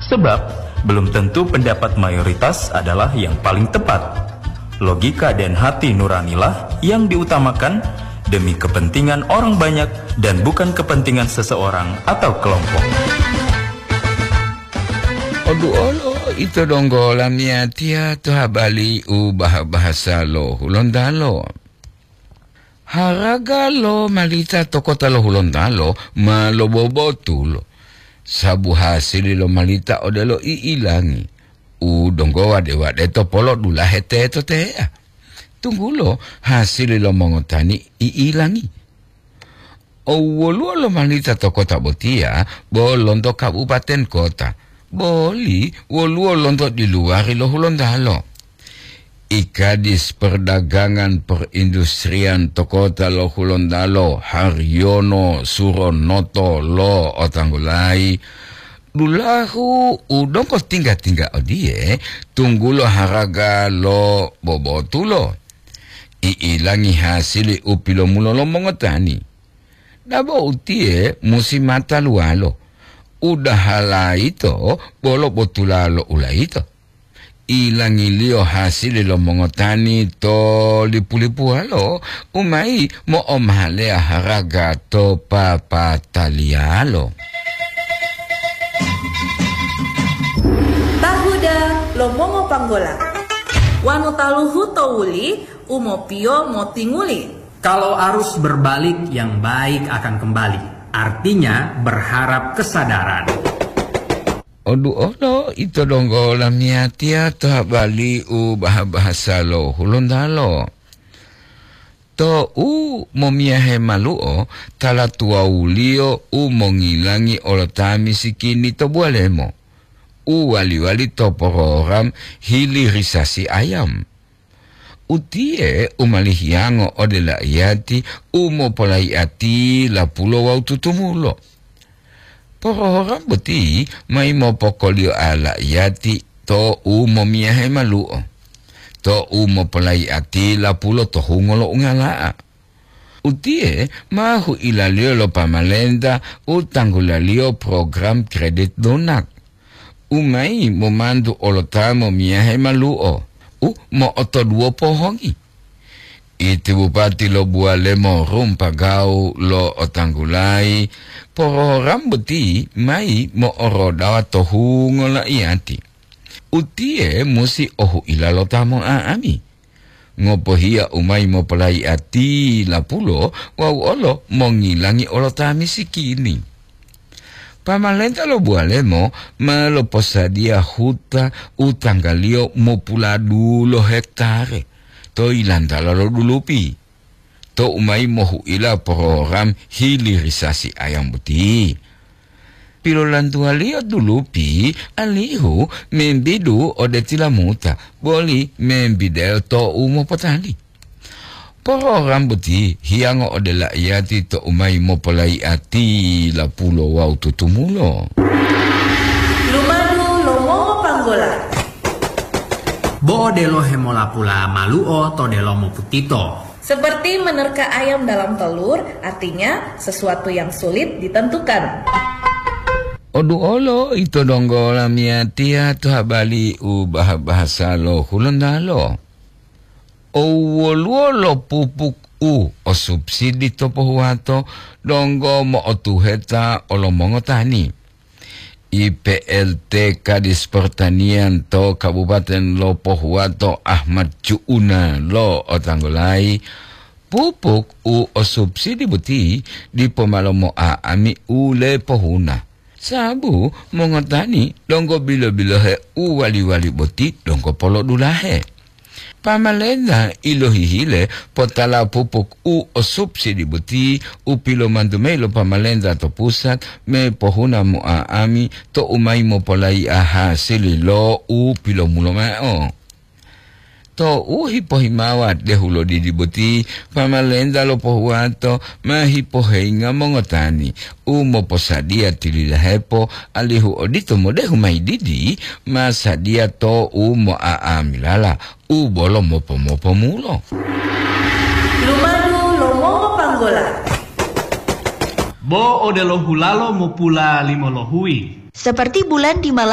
Sebab, belum tentu pendapat mayoritas adalah yang paling tepat. Logika dan hati nuranilah yang diutamakan demi kepentingan orang banyak dan bukan kepentingan seseorang atau kelompok. Ito donggo lamia tia tuha bali bahasa lo hulondalo. Haraga lo malita tokota lo hulondalo malobobotulo. Sabu hasil lo malita odelo iilangi. Donggo wade to polo dula hete to tea. Tunggu lo hasil lo mongotani iilangi. Wolu lo malita tokota botia bolon to kabupaten kota. Boli wolu lonto di luar lo hulondalo. Ikadis perdagangan perindustrian tokota lo hulondalo Haryono Suronoto lo otanggulai dulahu udong ko tingga odie tunggu lo haraga lo bobotulo iilangi hasili upilo mulo lo mongotani dabo utie musim mata lualo udah halai to bolo botulalo ulai to ilangi lio hasil lo mongotani to lipu-lipu halo umai mo omhalea haraga to papatalialo. Tahuda lo mongo panggola wanu taluhu towuli umopio motinguli. Kalau arus berbalik yang baik akan kembali, artinya berharap kesadaran. Ito donggo lamia tia tuha bali bahasa lo hulondalo. To momiahe maluo tala tua ulio mongilangi olotami sikini to bualemo. Wali-wali to program hilirisasi ayam. Utie umalihiango odela iati umopolai ati la pulo wau tutumulo. Program beti mai mo pokolio ala iati to momiahe maluo. To umopolai ati la pulo to hungolo ungalaa. Utie mahu ilalio lo pamalenda utanggulalio program kredit donak. Umai momandu olotamo miahe maluo. Mo oto duo pohongi. Iti bupati lo bualemo rumpagau lo otanggulai. Program beti mai mo orodawa tohungo la iati. Utie musi ohu ilalo tamo aami. Ngopohia umai mo pelai ati la pulo wau olo mongilangi olotami sikini. Pamalenta lo bualemo malo posadia huta utanggalio mopula dulo hektare. To ilanda lo dulupi. To umai mohu ila program hilirisasi ayam buti. Pilo lantualio dulupi alihu membidu odetila muta. Boli membideo to umo potali. Program buti hiango odela iati to umai mopolai ati la pulo wau tutumulo. Lumadu lo mongo panggola. Bo delo hemola pula maluo to delo moputito. Seperti menerka ayam dalam telur, artinya sesuatu yang sulit ditentukan. Ito donggo lamia tia tuha bali bahasa lo hulondalo. Woluolo pupuk o subsidi to pohuato donggo mo otuheta olo mongotani. IPLT Kadis Pertanian to Kabupaten lo pohuato Ahmad Cuuna lo otanggolai. Pupuk o subsidi buti di pomalomo aami ule pohuna. Sabu mongotani donggo bilo-bilo he wali-wali buti donggo polo dulahe. Pamalenda ilohihile potala pupuk o subsidi buti upilo mandumelo pamalenda to pusat me pohuna mo aami to umay mo polai ahasili lo upilo mulo mao. To hipohimawat dehulo di dibuti pamalenda lo pohuato mahipohenga mongotani umo posadia tililahepo alihu odito mo dehu may didi masadia to umo aamilala ubolo mopo mulo. Lumadu lo mongo panggola. Bo odelo hulalo mo pula limolohui. Seperti bulan di malam